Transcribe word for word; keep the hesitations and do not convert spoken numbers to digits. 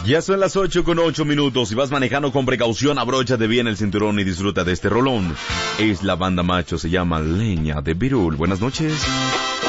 Ya son las ocho con ocho minutos. Si vas manejando con precaución, abróchate bien el cinturón y disfruta de este rolón. Es la banda macho, se llama Leña de Virul. Buenas noches.